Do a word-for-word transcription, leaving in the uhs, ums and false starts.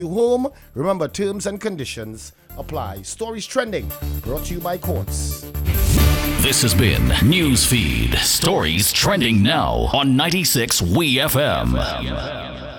home. Remember, terms and conditions apply. Stories trending, brought to you by Courts. This has been Newsfeed. Stories trending now on ninety-six W E F M.